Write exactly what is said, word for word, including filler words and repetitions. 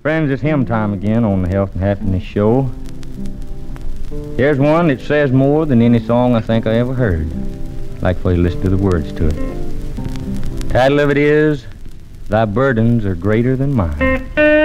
Friends, it's hymn time again on the Health and Happiness Show. Here's one that says more than any song I think I ever heard. I'd like for you to listen to the words to it. Title of it is, Thy Burdens Are Greater Than Mine.